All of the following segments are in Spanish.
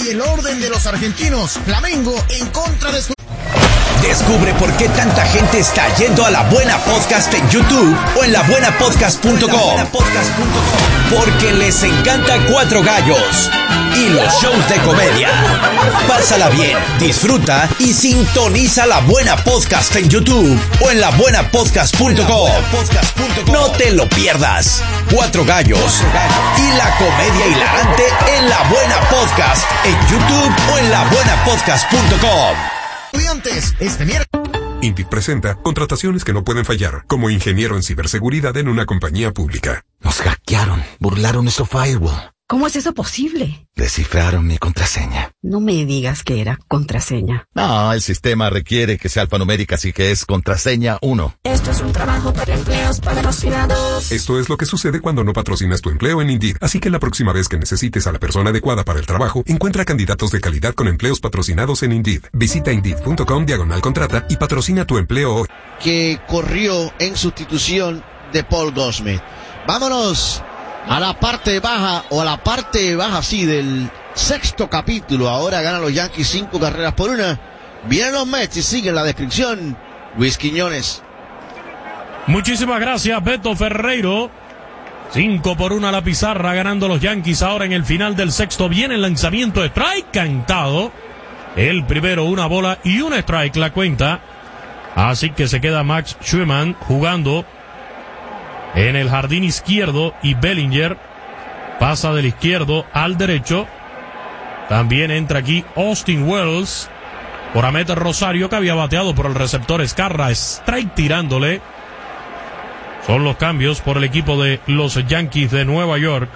y el orden de los argentinos. Flamengo en contra de su... Descubre por qué tanta gente está yendo a La Buena Podcast en YouTube o en labuenapodcast.com. Porque les encanta Cuatro Gallos y los shows de comedia. Pásala bien, disfruta y sintoniza La Buena Podcast en YouTube o en labuenapodcast.com. No te lo pierdas. Cuatro Gallos y la comedia hilarante en La Buena Podcast en YouTube o en labuenapodcast.com. Estudiantes, este miércoles. Indeed presenta contrataciones que no pueden fallar, como ingeniero en ciberseguridad en una compañía pública. Nos hackearon, burlaron nuestro firewall. ¿Cómo es eso posible? Descifraron mi contraseña. No me digas que era contraseña. No, el sistema requiere que sea alfanumérica, así que es contraseña 1. Esto es un trabajo para empleos patrocinados. Esto es lo que sucede cuando no patrocinas tu empleo en Indeed. Así que la próxima vez que necesites a la persona adecuada para el trabajo, encuentra candidatos de calidad con empleos patrocinados en Indeed. Visita Indeed.com/contrata y patrocina tu empleo hoy. Que corrió en sustitución de Paul Goldschmidt. Vámonos a la parte baja, sí, del sexto capítulo. Ahora ganan los Yankees 5-1. Vienen los Mets y siguen la descripción. Luis Quiñones. Muchísimas gracias, Beto Ferreiro. 5-1 a la pizarra, ganando los Yankees ahora en el final del sexto. Viene el lanzamiento, strike cantado. El primero, una bola y un strike la cuenta. Así que se queda Max Schumann jugando en el jardín izquierdo y Bellinger pasa del izquierdo al derecho. También entra aquí Austin Wells por Amet Rosario, que había bateado por el receptor Escarra. Strike tirándole. Son los cambios por el equipo de los Yankees de Nueva York.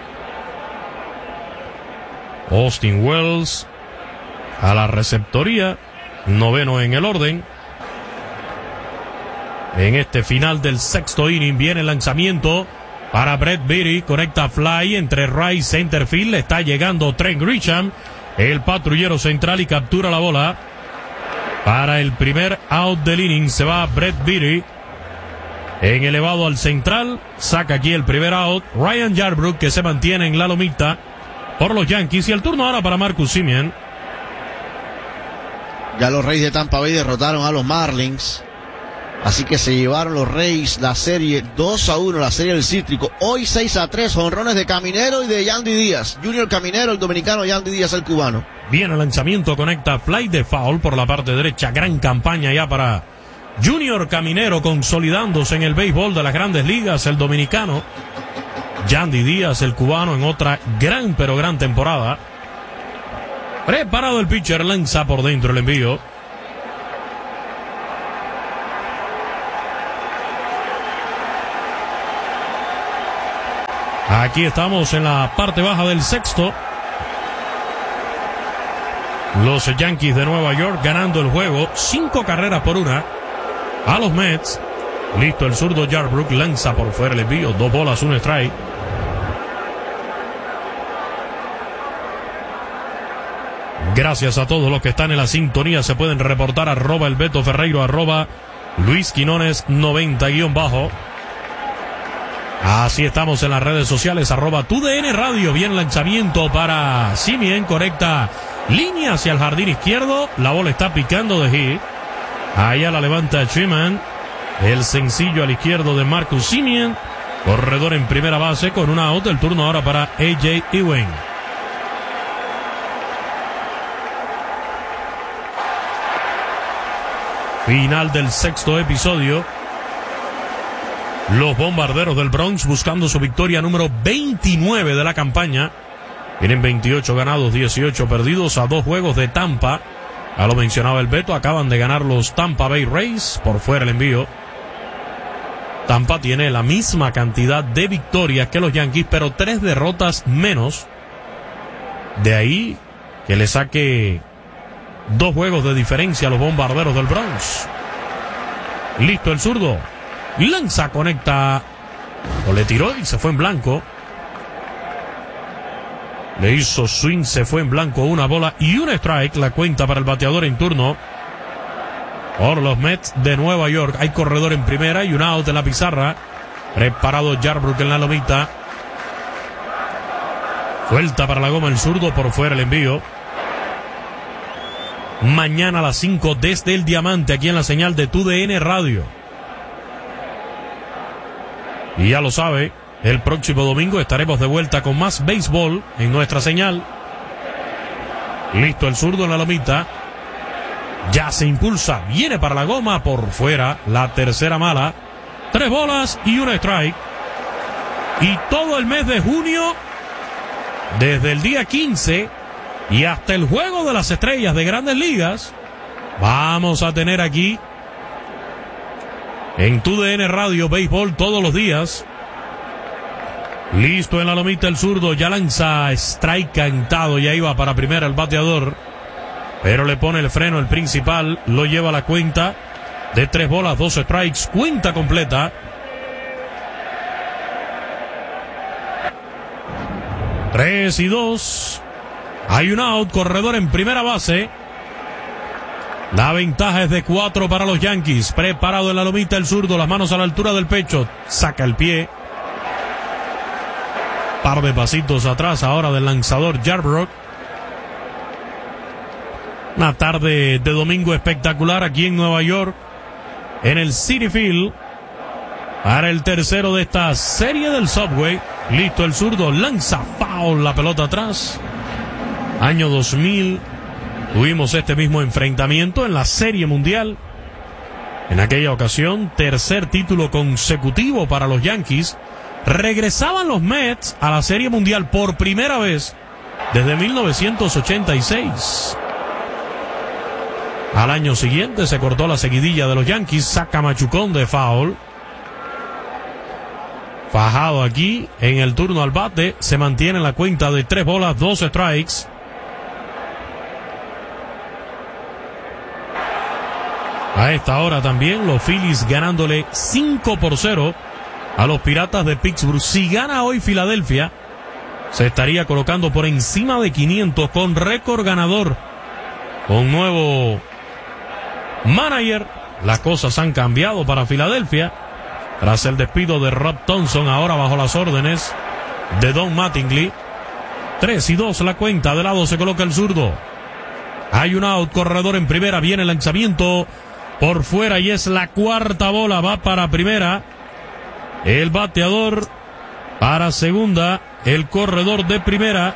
Austin Wells a la receptoría, noveno en el orden. En este final del sexto inning viene el lanzamiento para Brett Beatty, conecta fly entre right center field, le está llegando Trent Grisham, el patrullero central, y captura la bola. Para el primer out del inning se va Brett Beatty en elevado al central, saca aquí el primer out Ryan Yarbrough, que se mantiene en la lomita por los Yankees, y el turno ahora para Marcus Semien. Ya los Reyes de Tampa Bay derrotaron a los Marlins. Así que se llevaron los Reyes la serie 2-1, la serie del Cítrico. Hoy 6-3, jonrones de Caminero y de Yandy Díaz. Junior Caminero, el dominicano, Yandy Díaz, el cubano. Viene el lanzamiento, conecta fly de foul por la parte derecha. Gran campaña ya para Junior Caminero, consolidándose en el béisbol de las grandes ligas, el dominicano. Yandy Díaz, el cubano, en otra gran temporada. Preparado el pitcher, lanza por dentro el envío. Aquí estamos en la parte baja del sexto. Los Yankees de Nueva York ganando el juego 5-1 a los Mets. Listo el zurdo Yarbrough, lanza por fuera el envío, 2 bolas, 1 strike. Gracias a todos los que están en la sintonía. Se pueden reportar @el Beto Ferreiro, @Luis Quinones 90_. Así estamos en las redes sociales, @TUDN Radio. Bien lanzamiento para Semien, correcta línea hacia el jardín izquierdo. La bola está picando de hit. Allá la levanta Schumann. El sencillo al izquierdo de Marcus Semien. Corredor en primera base con una out. El turno ahora para AJ Ewing. Final del sexto episodio. Los Bombarderos del Bronx buscando su victoria número 29 de la campaña. Tienen 28 ganados, 18 perdidos a 2 juegos de Tampa. Ya lo mencionaba el Beto, acaban de ganar los Tampa Bay Rays. Por fuera el envío. Tampa tiene la misma cantidad de victorias que los Yankees, pero 3 derrotas menos. De ahí que le saque 2 juegos de diferencia a los Bombarderos del Bronx. Listo el zurdo. Lanza, conecta, o le tiró y se fue en blanco. Le hizo swing, se fue en blanco, 1 bola y 1 strike. La cuenta para el bateador en turno por los Mets de Nueva York. Hay corredor en primera y un out en la pizarra. Preparado Yarbrough en la lomita. Suelta para la goma el zurdo, por fuera el envío. mañana a las 5 desde el Diamante, aquí en la señal de TUDN Radio. Y ya lo sabe, el próximo domingo estaremos de vuelta con más béisbol en nuestra señal. Listo el zurdo en la lomita. Ya se impulsa, viene para la goma, por fuera, la tercera mala. 3 bolas y un strike. Y todo el mes de junio, desde el día 15 y hasta el Juego de las Estrellas de Grandes Ligas, vamos a tener aquí en TUDN Radio béisbol todos los días. Listo en la lomita el zurdo, ya lanza strike cantado, ya iba para primera el bateador, pero le pone el freno el principal, lo lleva a la cuenta de 3 bolas, 2 strikes, cuenta completa. 3-2. Hay un out, corredor en primera base. La ventaja es de 4 para los Yankees. Preparado en la lomita el zurdo, las manos a la altura del pecho, saca el pie. Par de pasitos atrás ahora del lanzador Yarbrough. Una tarde de domingo espectacular aquí en Nueva York, en el Citi Field, para el tercero de esta serie del Subway. Listo el zurdo, lanza foul, la pelota atrás. Año 2000 tuvimos este mismo enfrentamiento en la Serie Mundial. En aquella ocasión, tercer título consecutivo para los Yankees. Regresaban los Mets a la Serie Mundial por primera vez desde 1986. Al año siguiente se cortó la seguidilla de los Yankees, saca machucón de foul. Fajado aquí en el turno al bate, se mantiene la cuenta de 3 bolas, 2 strikes. A esta hora también los Phillies ganándole 5-0 a los Piratas de Pittsburgh. Si gana hoy Filadelfia, se estaría colocando por encima de 500 con récord ganador. Con nuevo manager, las cosas han cambiado para Filadelfia. Tras el despido de Rob Thompson, ahora bajo las órdenes de Don Mattingly. 3-2 la cuenta, de lado se coloca el zurdo. Hay un out, corredor en primera, viene el lanzamiento por fuera y es la cuarta bola, va para primera. El bateador para segunda, el corredor de primera.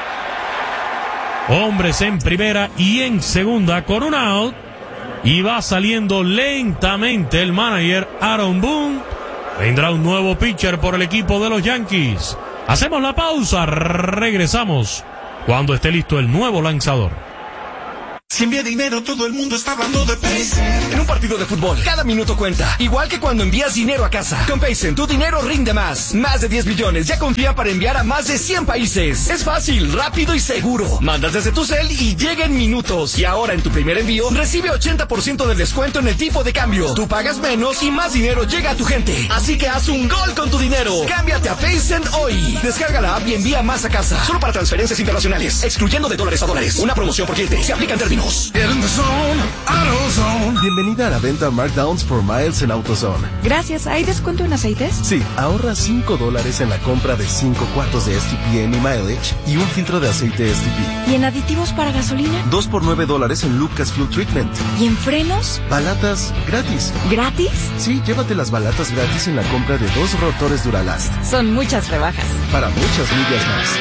Hombres en primera y en segunda con un out. Y va saliendo lentamente el manager Aaron Boone. Vendrá un nuevo pitcher por el equipo de los Yankees. Hacemos la pausa, regresamos cuando esté listo el nuevo lanzador. Si envía dinero, todo el mundo está hablando de Paycen. En un partido de fútbol, cada minuto cuenta. Igual que cuando envías dinero a casa. Con Paycen, tu dinero rinde más. Más de 10 millones ya confía para enviar a más de 100 países. Es fácil, rápido y seguro. Mandas desde tu cel y llega en minutos. Y ahora en tu primer envío, recibe 80% de descuento en el tipo de cambio. Tú pagas menos y más dinero llega a tu gente. Así que haz un gol con tu dinero. Cámbiate a Paycen hoy. Descarga la app y envía más a casa. Solo para transferencias internacionales, excluyendo de dólares a dólares. Una promoción por cliente. Se aplica en términos. Bienvenida a la venta Markdowns for Miles en AutoZone. Gracias. ¿Hay descuento en aceites? Sí, ahorra $5 en la compra de 5 cuartos de STP Any Mileage y un filtro de aceite STP. ¿Y en aditivos para gasolina? 2 por $9 en Lucas Fuel Treatment. ¿Y en frenos? Balatas gratis. ¿Gratis? Sí, llévate las balatas gratis en la compra de 2 rotores Duralast. Son muchas rebajas. Para muchas millas más.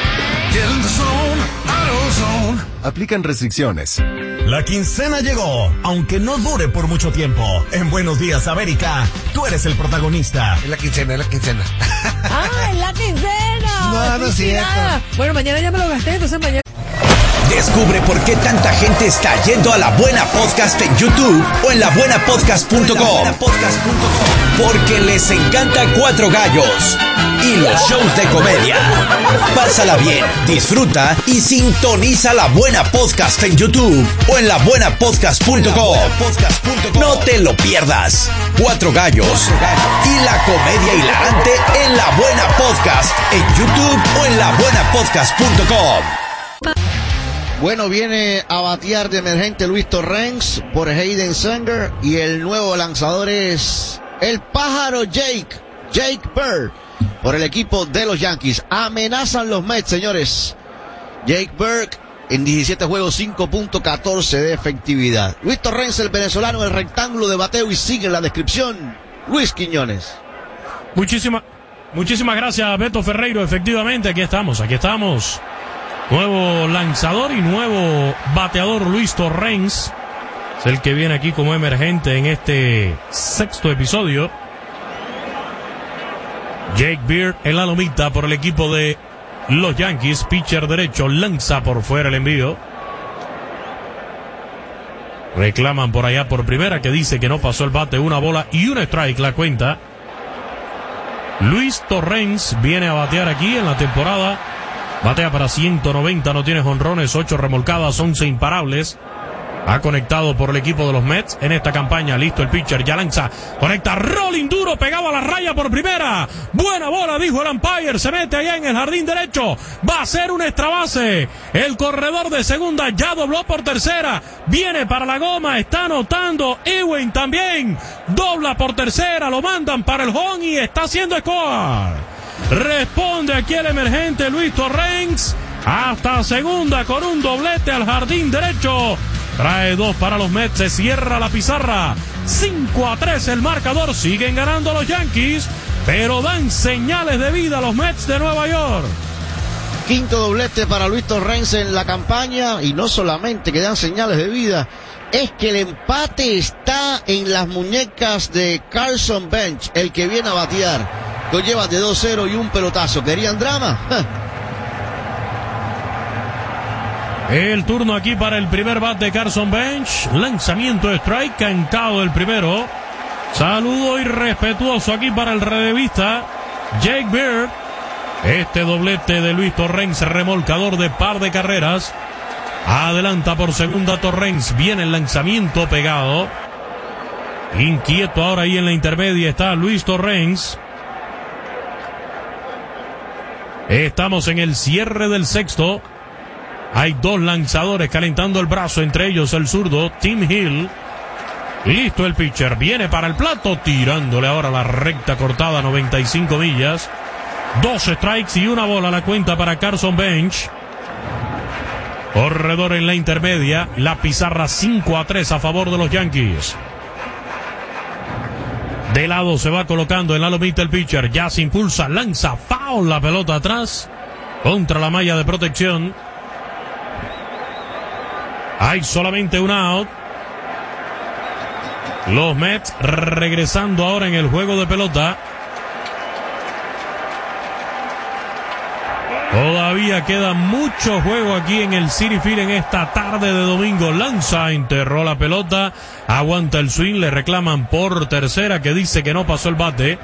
Aplican restricciones. La quincena llegó, aunque no dure por mucho tiempo. En Buenos Días, América, tú eres el protagonista. Es la quincena. ¡Ah, es la quincena! No es cierto. Bueno, mañana ya me lo gasté, entonces mañana... Descubre por qué tanta gente está yendo a La Buena Podcast en YouTube o en labuenapodcast.com. Porque les encanta Cuatro Gallos y los shows de comedia. Pásala bien, disfruta y sintoniza La Buena Podcast en YouTube o en labuenapodcast.com. No te lo pierdas. Cuatro Gallos y la comedia hilarante en La Buena Podcast en YouTube o en labuenapodcast.com. Bueno, viene a batear de emergente Luis Torrens por Hayden Sanger y el nuevo lanzador es el pájaro Jake Bird por el equipo de los Yankees. Amenazan los Mets, señores. Jake Bird En 17 juegos, 5.14 de efectividad. Luis Torrens, el venezolano, el rectángulo de bateo, y sigue en la descripción Luis Quiñones. Muchísimas gracias, Beto Ferreiro. Efectivamente, aquí estamos. Nuevo lanzador y nuevo bateador, Luis Torrens. Es el que viene aquí como emergente en este sexto episodio. Jake Beard, el alomita por el equipo de los Yankees, pitcher derecho, lanza por fuera el envío. Reclaman por allá por primera, que dice que no pasó el bate, 1 bola y 1 strike la cuenta. Luis Torrens viene a batear aquí en la temporada. Batea para 190, no tiene jonrones, 8 remolcadas, 11 imparables. Ha conectado por el equipo de los Mets en esta campaña. Listo el pitcher, ya lanza, conecta, rolling duro, pegado a la raya por primera. Buena bola, dijo el umpire. Se mete allá en el jardín derecho. Va a ser un extra base. El corredor de segunda ya dobló por tercera. Viene para la goma, está anotando. Ewing también dobla por tercera. Lo mandan para el home y está haciendo score. Responde aquí el emergente Luis Torrens. Hasta segunda con un doblete al jardín derecho. Trae 2 para los Mets, se cierra la pizarra. 5-3 el marcador, siguen ganando los Yankees, pero dan señales de vida a los Mets de Nueva York. Quinto doblete para Luis Torrens en la campaña, y no solamente que dan señales de vida, es que el empate está en las muñecas de Carson Bench, el que viene a batear. Lo lleva de 2-0 y un pelotazo. ¿Querían drama? El turno aquí para el primer bat de Carson Bench. Lanzamiento de strike, cantado el primero. Saludo irrespetuoso aquí para el relevista Jake Beard. Este doblete de Luis Torrens, remolcador de par de carreras. Adelanta por segunda Torrens. Viene el lanzamiento pegado. Inquieto ahora ahí en la intermedia está Luis Torrens. Estamos en el cierre del sexto. Hay 2 lanzadores calentando el brazo, entre ellos el zurdo Tim Hill. Listo el pitcher, viene para el plato, tirándole ahora la recta cortada, 95 millas. 2 strikes y 1 bola la cuenta para Carson Bench. Corredor en la intermedia, la pizarra 5-3 a favor de los Yankees. De lado se va colocando en la lomita el pitcher, ya se impulsa, lanza, foul, la pelota atrás, contra la malla de protección. Hay solamente un out. Los Mets regresando ahora en el juego de pelota. Todavía queda mucho juego aquí en el Citi Field en esta tarde de domingo. Lanza, enterró la pelota, aguanta el swing, le reclaman por tercera, que dice que no pasó el bate.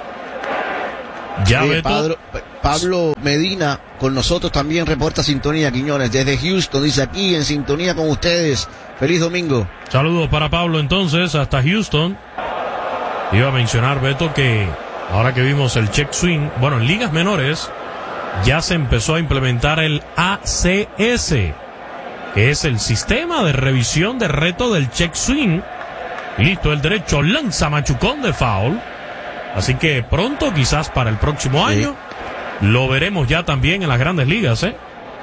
Ya Pablo Medina con nosotros también reporta sintonía, Quiñones, desde Houston, dice aquí en sintonía con ustedes. Feliz domingo. Saludos para Pablo entonces, hasta Houston. Iba a mencionar, Beto, que ahora que vimos el check swing, bueno, en ligas menores ya se empezó a implementar el ACS, que es el sistema de revisión de reto del check swing. Listo el derecho, lanza, machucón de foul. Así que pronto, quizás para el próximo año, lo veremos ya también en las grandes ligas, ¿eh?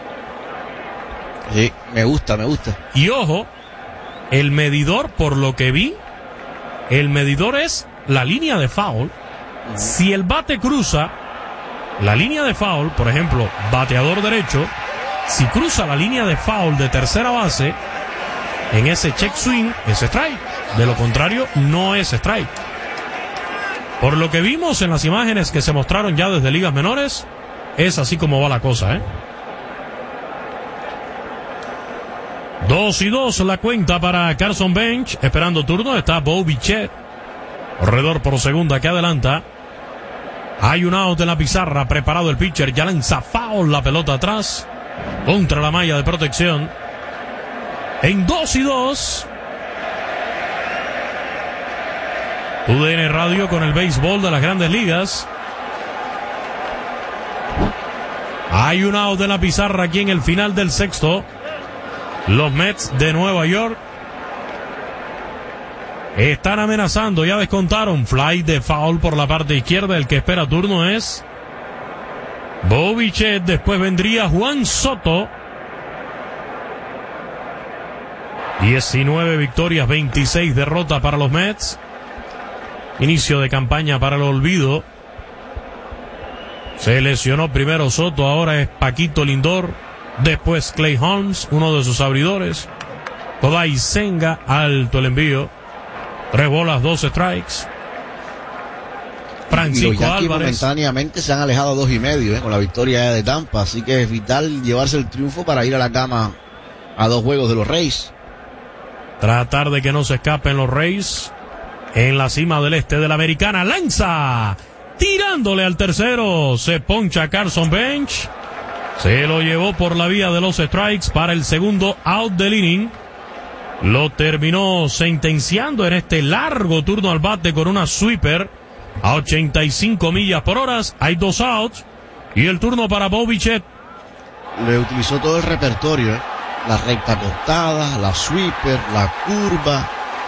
Sí, me gusta. Y ojo, el medidor, por lo que vi, el medidor es la línea de foul. Si el bate cruza la línea de foul, por ejemplo, bateador derecho, si cruza la línea de foul de tercera base, en ese check swing es strike. De lo contrario, no es strike. Por lo que vimos en las imágenes que se mostraron ya desde ligas menores, es así como va la cosa, ¿eh? 2-2 la cuenta para Carson Bench. Esperando turno está Bo Bichette. Corredor por segunda que adelanta. Hay un out en la pizarra. Preparado el pitcher. Ya lanza foul, la pelota atrás. Contra la malla de protección. En 2-2. UDN Radio con el béisbol de las grandes ligas. Hay un out en la pizarra aquí en el final del sexto. Los Mets de Nueva York están amenazando, ya descontaron. Fly de foul por la parte izquierda. El que espera turno es Bo Bichette. Después vendría Juan Soto. 19 victorias, 26 derrotas para los Mets. Inicio de campaña para el olvido. Se lesionó primero Soto, ahora es Paquito Lindor. Después Clay Holmes, uno de sus abridores. Kodai Senga, alto el envío. 3 bolas, 2 strikes. Francisco Álvarez. Momentáneamente se han alejado 2.5 con la victoria de Tampa, así que es vital llevarse el triunfo para ir a la cama a 2 juegos de los Rays. Tratar de que no se escapen los Rays en la cima del este de la Americana. Lanza, tirándole al tercero, se poncha Carson Bench. Se lo llevó por la vía de los strikes para el segundo out del inning. Lo terminó sentenciando en este largo turno al bate con una sweeper a 85 millas por hora. Hay 2 outs y el turno para Bo Bichette. Le utilizó todo el repertorio, la recta cortada, la sweeper, la curva.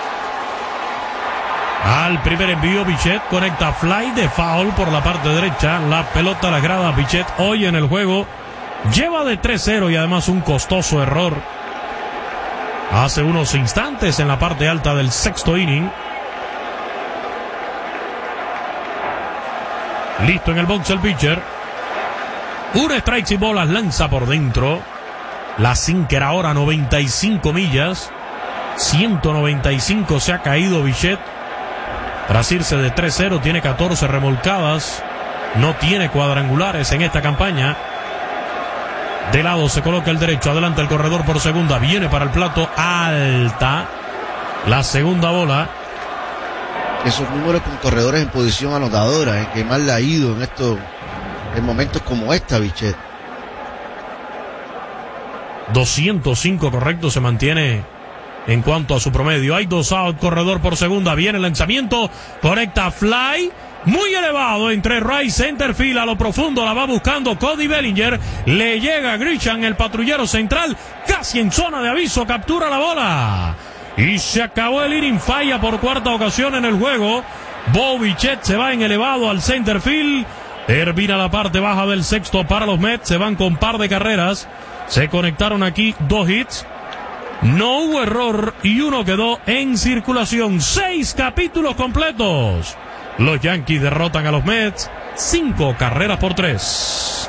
Al primer envío, Bichette conecta fly de foul por la parte derecha. La pelota a la grada. Bichette hoy en el juego lleva de 3-0 y además un costoso error hace unos instantes en la parte alta del sexto inning. Listo en el box el pitcher. Un strike y bolas, lanza por dentro. La sinker ahora 95 millas. 195 se ha caído Bichette. Tras irse de 3-0, tiene 14 remolcadas. No tiene cuadrangulares en esta campaña. De lado se coloca el derecho. Adelanta el corredor por segunda. Viene para el plato alta. La segunda bola. Esos números con corredores en posición anotadora, que mal le ha ido en momentos como esta, Bichette. 205 correcto se mantiene en cuanto a su promedio. Hay 2 out, corredor por segunda. Viene el lanzamiento, conecta fly, muy elevado entre right center field, a lo profundo la va buscando Cody Bellinger. Le llega Grisham, el patrullero central, casi en zona de aviso, captura la bola. Y se acabó el inning, falla por cuarta ocasión en el juego. Bo Bichette se va en elevado al center field. Termina la parte baja del sexto para los Mets. Se van con par de carreras. Se conectaron aquí 2 hits. No hubo error y uno quedó en circulación. 6 capítulos completos. Los Yankees derrotan a los Mets 5 carreras por 3.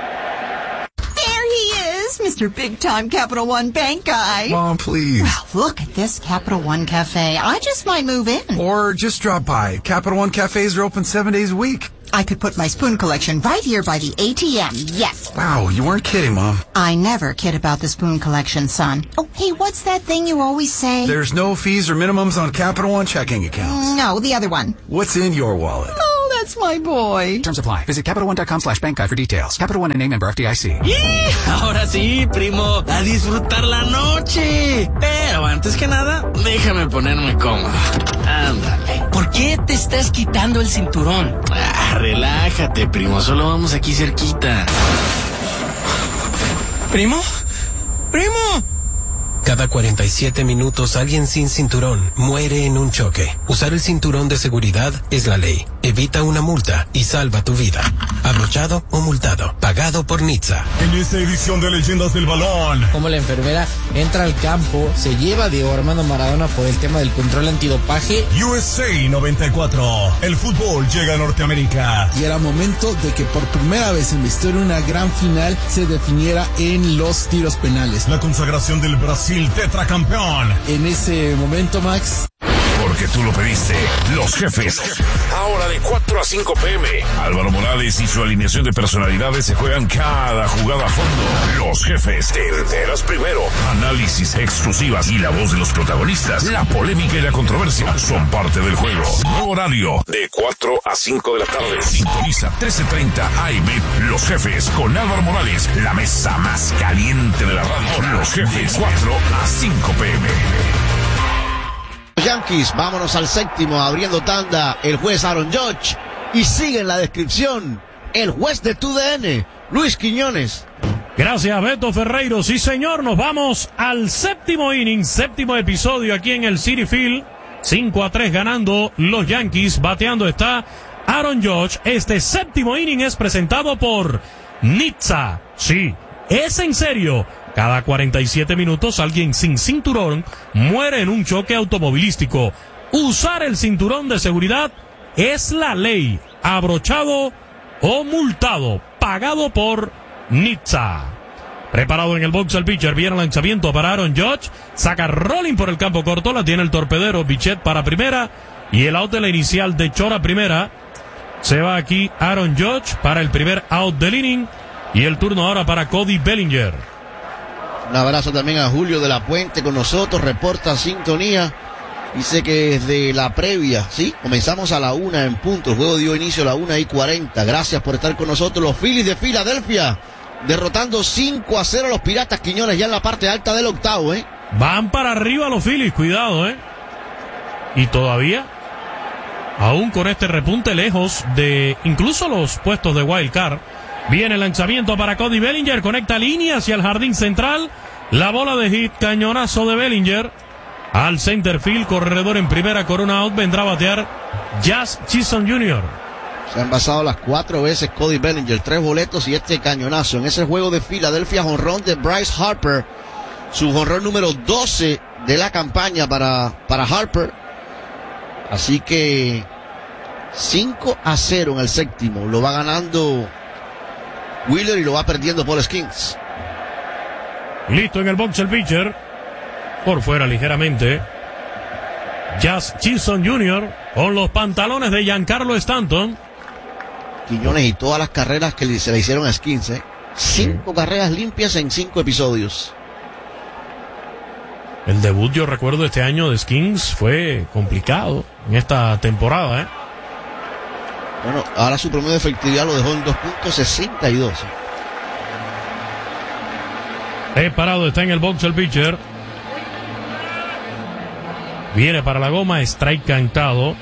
Mr. Big Time Capital One Bank guy. Mom, please. Well, look at this Capital One Cafe. I just might move in. Or just drop by. Capital One Cafes are open 7 days a week. I could put my spoon collection right here by the ATM. Yes. Wow, you weren't kidding, Mom. I never kid about the spoon collection, son. Oh, hey, what's that thing you always say? There's no fees or minimums on Capital One checking accounts. No, the other one. What's in your wallet? Oh, that's my boy. Terms apply. Visit CapitalOne.com/bank guide for details. Capital One and name member FDIC. Ahora sí, primo, a disfrutar la noche. Pero antes que nada, déjame ponerme cómodo. Ándale. ¿Por qué te estás quitando el cinturón? Relájate, primo, solo vamos aquí cerquita. ¿Primo? ¡Primo! Cada 47 minutos alguien sin cinturón muere en un choque. Usar el cinturón de seguridad es la ley. Evita una multa y salva tu vida. Abrochado o multado. Pagado por NHTSA. En esta edición de Leyendas del Balón. Como la enfermera entra al campo, se lleva a Diego Armando Maradona por el tema del control antidopaje. USA 94. El fútbol llega a Norteamérica. Y era momento de que por primera vez en la historia una gran final se definiera en los tiros penales. La consagración del Brasil tetracampeón. En ese momento, Max. Porque tú lo pediste. Los Jefes. Ahora de 4 a 5 p.m. Álvaro Morales y su alineación de personalidades se juegan cada jugada a fondo. Los Jefes. Te enteras primero. Análisis exclusivas y la voz de los protagonistas. La polémica y la controversia son parte del juego. Nuevo horario de 4 a 5 de la tarde. Sintoniza 13:30 AM. Los Jefes con Álvaro Morales. La mesa más caliente de la radio. Los Jefes. 4 a 5 p.m. Yankees, vámonos al séptimo, abriendo tanda, el juez Aaron Judge, y sigue en la descripción, el juez de TUDN, Luis Quiñones. Gracias, Beto Ferreiro. Sí, señor, nos vamos al séptimo inning, séptimo episodio aquí en el Citi Field. 5-3 ganando los Yankees, bateando está Aaron Judge. Este séptimo inning es presentado por NHTSA. Sí, es en serio. Cada 47 minutos alguien sin cinturón muere en un choque automovilístico. Usar el cinturón de seguridad es la ley. Abrochado o multado. Pagado por NHTSA. Preparado en el box el pitcher. Viene el lanzamiento para Aaron Judge. Saca rolling por el campo corto. La tiene el torpedero. Bichette para primera. Y el out de la inicial de Chora primera. Se va aquí Aaron Judge para el primer out del inning. Y el turno ahora para Cody Bellinger. Un abrazo también a Julio de la Puente con nosotros. Reporta sintonía. Dice que desde la previa, ¿sí? Comenzamos a la 1 en punto. El juego dio inicio a la 1:40. Gracias por estar con nosotros. Los Phillies de Filadelfia derrotando 5-0 a los Piratas. Quiñones ya en la parte alta del octavo, ¿eh? Van para arriba los Phillies, cuidado, ¿eh? Y todavía, aún con este repunte lejos de incluso los puestos de wild card. Viene el lanzamiento para Cody Bellinger. Conecta línea hacia el jardín central. La bola de hit, cañonazo de Bellinger. Al center field, corredor en primera, corona out, vendrá a batear Jazz Chisholm Jr. Se han basado las 4 veces Cody Bellinger, 3 boletos y este cañonazo. En ese juego de Filadelfia, jonrón de Bryce Harper, su jonrón número 12 de la campaña para Harper. Así que 5-0 en el séptimo. Lo va ganando Wheeler y lo va perdiendo Paul Skeens. Listo en el box el pitcher. Por fuera ligeramente. Jazz Chisholm Jr. con los pantalones de Giancarlo Stanton. Quiñones y todas las carreras que se le hicieron a Skeens, ¿eh? 5 carreras limpias en 5 episodios. El debut, yo recuerdo, este año de Skeens fue complicado en esta temporada, ¿eh? Bueno, ahora su promedio de efectividad lo dejó en 2.62. Parado está en el box el pitcher. Viene para la goma, strike cantado.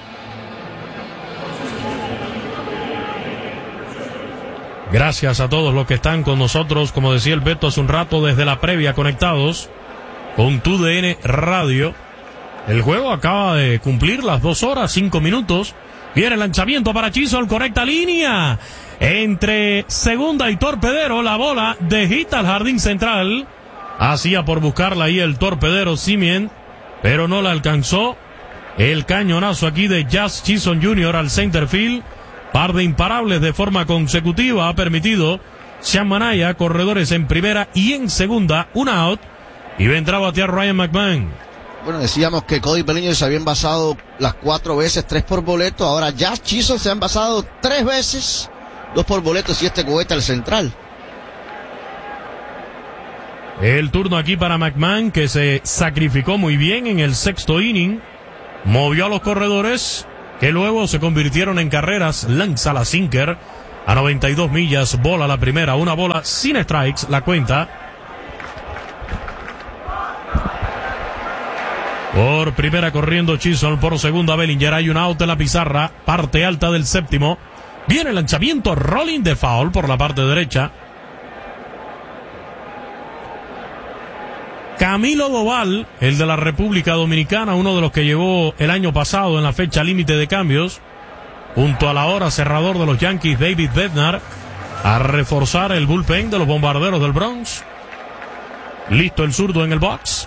Gracias a todos los que están con nosotros, como decía el Beto hace un rato, desde la previa conectados con TUDN Radio. El juego acaba de cumplir las 2 horas, 5 minutos. Viene el lanzamiento para Chisholm, conecta línea. Entre segunda y torpedero, la bola de hit al jardín central. Hacía por buscarla ahí el torpedero Semien, pero no la alcanzó. El cañonazo aquí de Jazz Chisholm Jr. al center field. Par de imparables de forma consecutiva ha permitido Sean Manaya, corredores en primera y en segunda, un out. Y vendrá a batear Ryan McMahon. Bueno, decíamos que Cody Bellinger se había envasado las 4 veces, 3 por boleto. Ahora Jazz Chisholm se ha envasado 3 veces, 2 por boleto y este cohete al central. El turno aquí para McMahon, que se sacrificó muy bien en el sexto inning. Movió a los corredores, que luego se convirtieron en carreras. Lanza la sinker a 92 millas, bola la primera, una bola sin strikes, la cuenta. Por primera corriendo Chisholm, por segunda Bellinger. Hay un out en la pizarra, parte alta del séptimo. Viene el lanzamiento, rolling de foul por la parte derecha. Camilo Doval, el de la República Dominicana, uno de los que llegó el año pasado en la fecha límite de cambios, junto a la hora cerrador de los Yankees, David Bednar, a reforzar el bullpen de los Bombarderos del Bronx. Listo el zurdo en el box.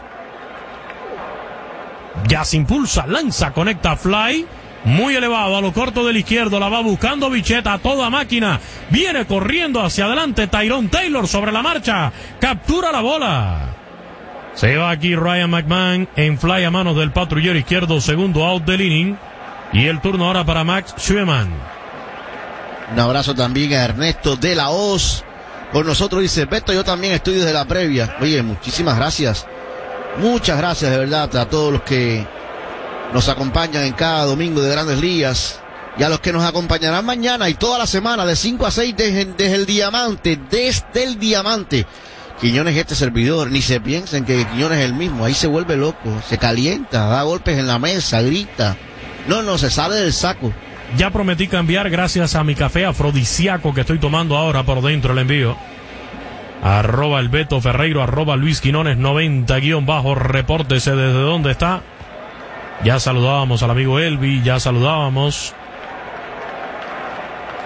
Ya se impulsa, lanza, conecta, fly. Muy elevado a lo corto del izquierdo, la va buscando Bichette a toda máquina. Viene corriendo hacia adelante Tyrone Taylor sobre la marcha. Captura la bola. Se va aquí Ryan McMahon en fly a manos del patrullero izquierdo, segundo out del inning. Y el turno ahora para Max Schumann. Un abrazo también a Ernesto de la Hoz. Con nosotros dice, Beto, yo también estoy desde la previa. Oye, muchísimas gracias. Muchas gracias de verdad a todos los que nos acompañan en cada domingo de Grandes Ligas. Y a los que nos acompañarán mañana y toda la semana de 5 a 6 desde el Diamante. Desde el Diamante. Quiñones este servidor, ni se piensen que Quiñones es el mismo, ahí se vuelve loco, se calienta, da golpes en la mesa, grita, no, se sale del saco. Ya prometí cambiar gracias a mi café afrodisíaco que estoy tomando ahora por dentro el envío. Arroba el Beto Ferreiro, arroba Luis Quinones 90_ repórtese desde dónde está. Ya saludábamos al amigo Elvi, ya saludábamos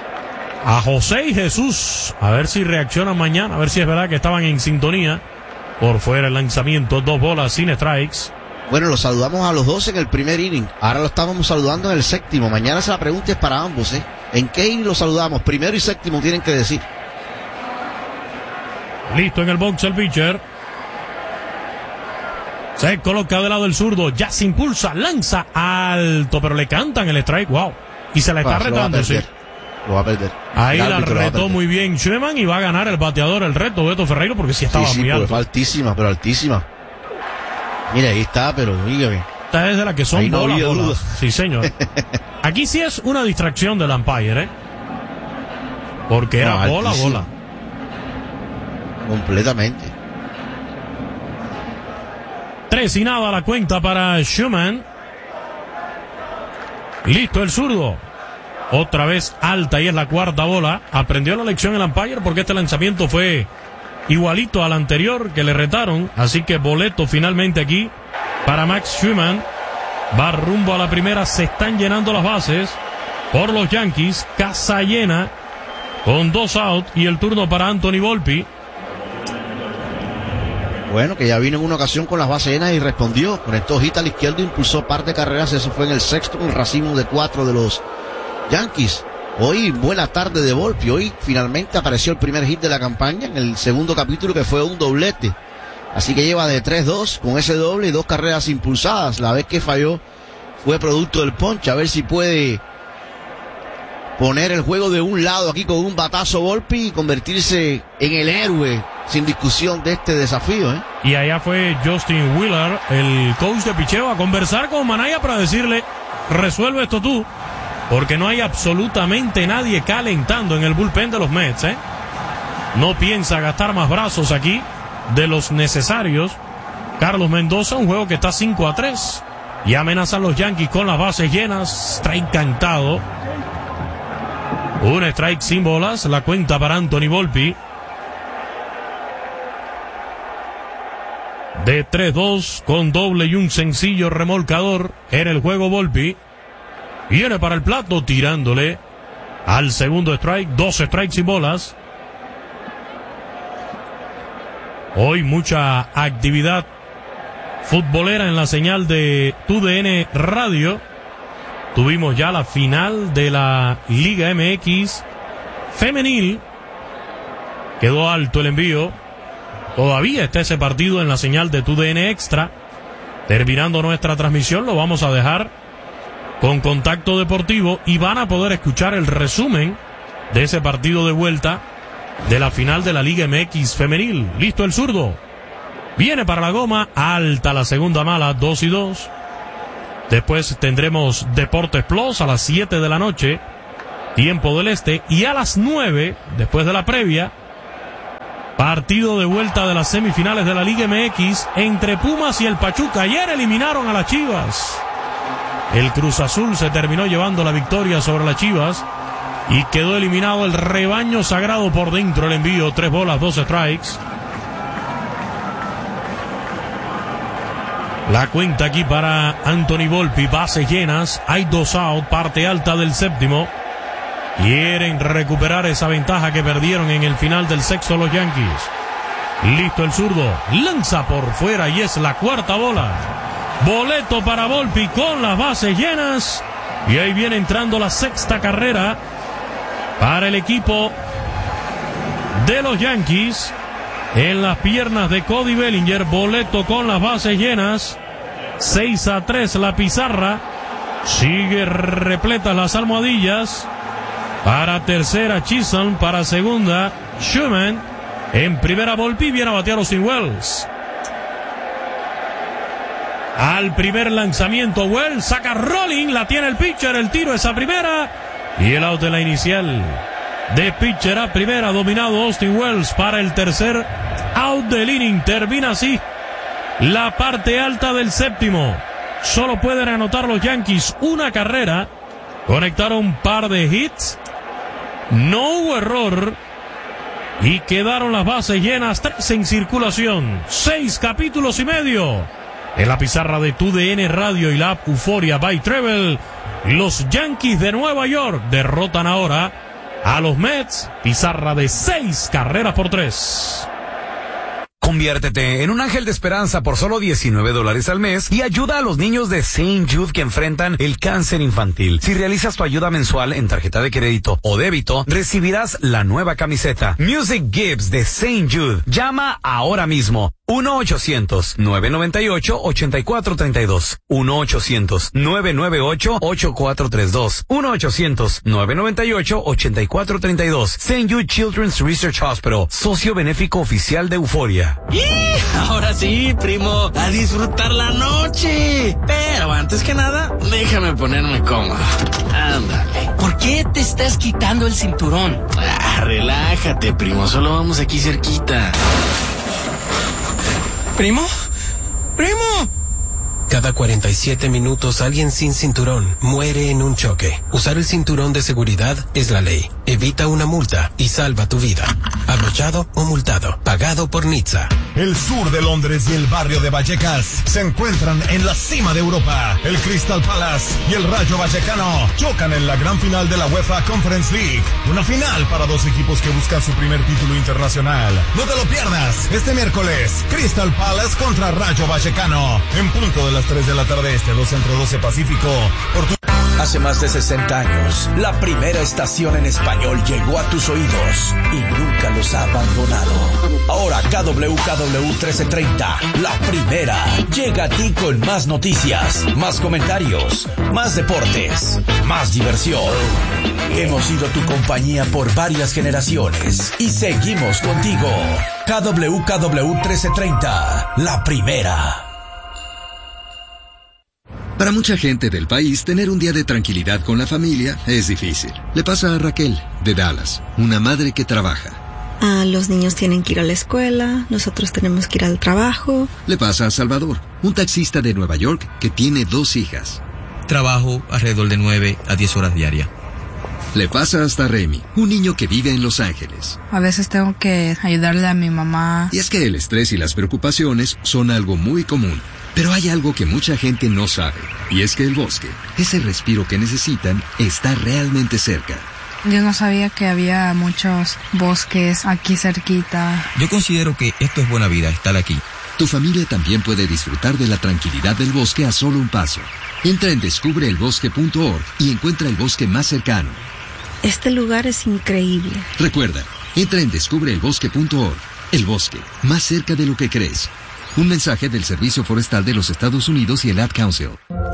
a José y Jesús, a ver si reaccionan mañana, a ver si es verdad que estaban en sintonía Por fuera el lanzamiento, 2 bolas sin strikes. Bueno, los saludamos a los dos en el primer inning. Ahora lo estábamos saludando en el séptimo. Mañana esa pregunta es para ambos, ¿eh? ¿En qué inning los saludamos? Primero y séptimo tienen que decir. Listo en el box el pitcher. Se coloca de lado el zurdo. Ya se impulsa, lanza alto, pero le cantan el strike. Wow. Y se la está retando, sí. Lo va a perder. Ahí la retó muy bien Schumann y va a ganar el bateador el reto Beto Ferreiro porque sí estaba muy alto. Fue altísima, pero altísima. Mira, ahí está, pero dígame. Esta es de la que son bolas. Sí, señor. Aquí sí es una distracción del umpire, ¿eh? Porque era bola. Completamente. 3-0 la cuenta para Schumann. Listo el zurdo. Otra vez alta y es la cuarta bola. Aprendió la lección el umpire porque este lanzamiento fue igualito al anterior que le retaron. Así que boleto finalmente aquí para Max Schumann. Va rumbo a la primera. Se están llenando las bases por los Yankees. Casa llena con 2 out y el turno para Anthony Volpi. Bueno, que ya vino en una ocasión con las bases llenas y respondió. Conectó hit al izquierdo, impulsó par de carreras. Eso fue en el sexto, un racimo de 4 de los Yankees. Hoy, buena tarde de Volpi. Hoy finalmente apareció el primer hit de la campaña en el segundo capítulo, que fue un doblete. Así que lleva de 3-2 con ese doble y 2 carreras impulsadas. La vez que falló fue producto del ponche. A ver si puede poner el juego de un lado aquí con un batazo Volpi y convertirse en el héroe sin discusión de este desafío, ¿eh? Y allá fue Justin Wheeler, el coach de picheo, a conversar con Manaya para decirle: resuelve esto tú, porque no hay absolutamente nadie calentando en el bullpen de los Mets, ¿eh? No piensa gastar más brazos aquí de los necesarios. Carlos Mendoza, un juego que está 5-3 y amenazan los Yankees con las bases llenas. Strike cantado. Un strike sin bolas, la cuenta para Anthony Volpi. De 3-2 con doble y un sencillo remolcador en el juego Volpi. Viene para el plato tirándole al segundo strike. 2 strikes sin bolas. Hoy mucha actividad futbolera en la señal de TUDN Radio. Tuvimos ya la final de la Liga MX femenil. Quedó alto el envío. Todavía está ese partido en la señal de TUDN Extra. Terminando nuestra transmisión, lo vamos a dejar con Contacto Deportivo y van a poder escuchar el resumen de ese partido de vuelta de la final de la Liga MX femenil. Listo el zurdo. Viene para la goma, alta la segunda mala, 2-2. Después tendremos Deportes Plus a las 7 de la noche, tiempo del este, y a las 9, después de la previa, partido de vuelta de las semifinales de la Liga MX entre Pumas y el Pachuca. Ayer eliminaron a las Chivas. El Cruz Azul se terminó llevando la victoria sobre las Chivas y quedó eliminado el rebaño sagrado por dentro. El envío, 3 bolas, 2 strikes. La cuenta aquí para Anthony Volpi, bases llenas, hay 2 out, parte alta del séptimo. Quieren recuperar esa ventaja que perdieron en el final del sexto los Yankees. Listo el zurdo, lanza por fuera y es la cuarta bola. Boleto para Volpi con las bases llenas. Y ahí viene entrando la sexta carrera para el equipo de los Yankees. En las piernas de Cody Bellinger, boleto con las bases llenas. 6-3 la pizarra. Sigue repletas las almohadillas. Para tercera Chisholm, para segunda Schumann. En primera Volpi, viene a batear Austin Wells. Al primer lanzamiento Wells saca rolling, la tiene el pitcher, el tiro es a primera. Y el out de la inicial. De pitcher a primera, dominado Austin Wells para el tercer out del inning. Termina así la parte alta del séptimo. Solo pueden anotar los Yankees una carrera. Conectaron un par de hits. No hubo error. Y quedaron las bases llenas, 3 en circulación. 6 capítulos y medio. En la pizarra de TUDN Radio y la app Euforia by Travel. Los Yankees de Nueva York derrotan ahora a los Mets, pizarra de 6 carreras por 3. Conviértete en un ángel de esperanza por solo $19 al mes y ayuda a los niños de St. Jude que enfrentan el cáncer infantil. Si realizas tu ayuda mensual en tarjeta de crédito o débito, recibirás la nueva camiseta Music Gives de St. Jude. Llama ahora mismo. 1-800-998-8432. 1-800-998-8432. 1-800-998-8432. St. Jude Children's Research Hospital, socio benéfico oficial de Euforia. Ahora sí, primo, a disfrutar la noche. Pero antes que nada, déjame ponerme cómodo. Ándale. ¿Por qué te estás quitando el cinturón? Relájate, primo, solo vamos aquí cerquita. ¿Primo? ¡Primo! Cada 47 minutos alguien sin cinturón muere en un choque. Usar el cinturón de seguridad es la ley. Evita una multa y salva tu vida. Abrochado o multado. Pagado por NHTSA. El sur de Londres y el barrio de Vallecas se encuentran en la cima de Europa. El Crystal Palace y el Rayo Vallecano chocan en la gran final de la UEFA Conference League. Una final para dos equipos que buscan su primer título internacional. No te lo pierdas. Este miércoles, Crystal Palace contra Rayo Vallecano. En punto de las 3 de la tarde este, 2 Centro, 12 Pacífico. Hace más de 60 años, la primera estación en español llegó a tus oídos y nunca los ha abandonado. Ahora KWKW 1330, la primera, llega a ti con más noticias, más comentarios, más deportes, más diversión. Hemos sido tu compañía por varias generaciones y seguimos contigo. KWKW 1330, la primera. Para mucha gente del país, tener un día de tranquilidad con la familia es difícil. Le pasa a Raquel, de Dallas, una madre que trabaja. Los niños tienen que ir a la escuela, nosotros tenemos que ir al trabajo. Le pasa a Salvador, un taxista de Nueva York que tiene 2 hijas. Trabajo alrededor de 9 a 10 horas diarias. Le pasa hasta Remy, un niño que vive en Los Ángeles. A veces tengo que ayudarle a mi mamá. Y es que el estrés y las preocupaciones son algo muy común. Pero hay algo que mucha gente no sabe, y es que el bosque, ese respiro que necesitan, está realmente cerca. Yo no sabía que había muchos bosques aquí cerquita. Yo considero que esto es buena vida, estar aquí. Tu familia también puede disfrutar de la tranquilidad del bosque a solo un paso. Entra en descubreelbosque.org y encuentra el bosque más cercano. Este lugar es increíble. Recuerda, entra en descubreelbosque.org. El bosque, más cerca de lo que crees. Un mensaje del Servicio Forestal de los Estados Unidos y el Ad Council.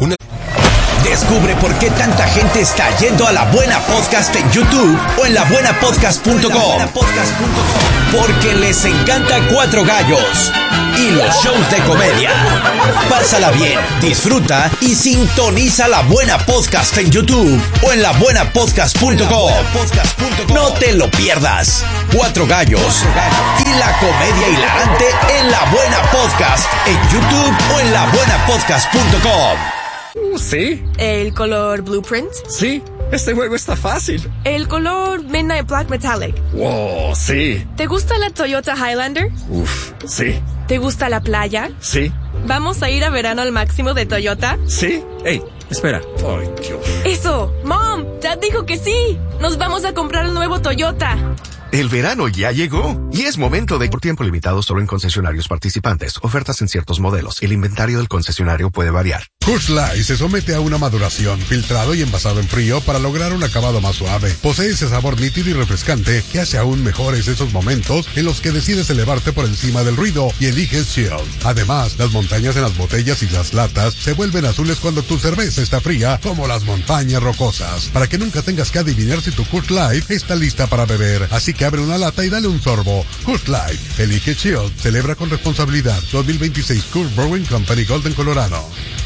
Descubre por qué tanta gente está yendo a La Buena Podcast en YouTube o en labuenapodcast.com. Porque les encanta Cuatro Gallos y los shows de comedia. Pásala bien, disfruta y sintoniza La Buena Podcast en YouTube o en labuenapodcast.com. No te lo pierdas. Cuatro Gallos y la comedia hilarante en La Buena Podcast en YouTube o en labuenapodcast.com. Sí. ¿El color Blueprint? Sí. Este juego está fácil. ¿El color Midnight Black Metallic? Wow, sí. ¿Te gusta la Toyota Highlander? Uf, sí. ¿Te gusta la playa? Sí. ¿Vamos a ir a verano al máximo de Toyota? Sí. Ey, espera. Ay, Dios. ¡Eso! ¡Mom! Dad dijo que sí. Nos vamos a comprar el nuevo Toyota. El verano ya llegó y es momento de por tiempo limitado solo en concesionarios participantes. Ofertas en ciertos modelos. El inventario del concesionario puede variar. Coors Light se somete a una maduración, filtrado y envasado en frío para lograr un acabado más suave. Posee ese sabor nítido y refrescante que hace aún mejores esos momentos en los que decides elevarte por encima del ruido y eliges chill. Además, las montañas en las botellas y las latas se vuelven azules cuando tu cerveza está fría, como las montañas rocosas. Para que nunca tengas que adivinar si tu Coors Light está lista para beber. Así que abre una lata y dale un sorbo. Coors Light, elige chill, celebra con responsabilidad. 2026 Coors Brewing Company, Golden, Colorado.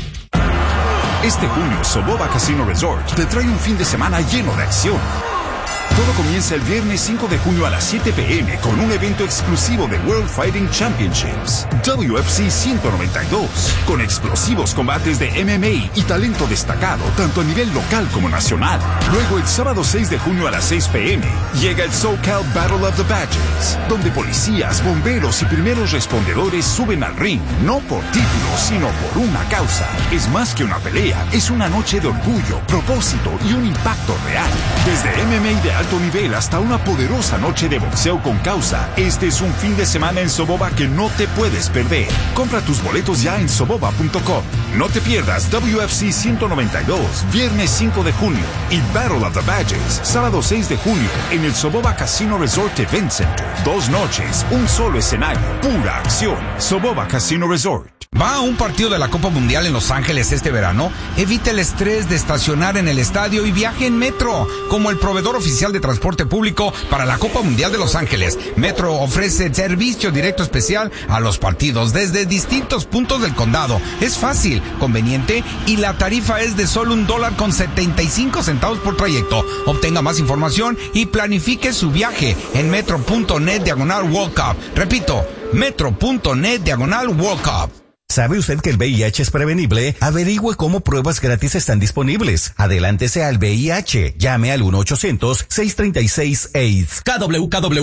Este junio, Soboba Casino Resort te trae un fin de semana lleno de acción. Todo comienza el viernes 5 de junio a las 7 p.m. con un evento exclusivo de World Fighting Championships, WFC 192, con explosivos combates de MMA y talento destacado, tanto a nivel local como nacional. Luego, el sábado 6 de junio a las 6 p.m., llega el SoCal Battle of the Badges, donde policías, bomberos y primeros respondedores suben al ring, no por títulos, sino por una causa. Es más que una pelea, es una noche de orgullo, propósito y un impacto real. Desde MMA de alto nivel hasta una poderosa noche de boxeo con causa. Este es un fin de semana en Soboba que no te puedes perder. Compra tus boletos ya en soboba.com. No te pierdas WFC 192, viernes 5 de junio, y Battle of the Badges, sábado 6 de junio, en el Soboba Casino Resort Event Center. 2 noches, un solo escenario, pura acción. Soboba Casino Resort. ¿Va a un partido de la Copa Mundial en Los Ángeles este verano? Evite el estrés de estacionar en el estadio y viaje en Metro, como el proveedor oficial de transporte público para la Copa Mundial de Los Ángeles. Metro ofrece servicio directo especial a los partidos desde distintos puntos del condado. Es fácil, conveniente y la tarifa es de solo $1.75 por trayecto. Obtenga más información y planifique su viaje en metro.net/World Cup. Repito, metro.net/World Cup. ¿Sabe usted que el VIH es prevenible? Averigüe cómo pruebas gratis están disponibles. Adelántese al VIH. Llame al 1-800-636-AIDS. KWKW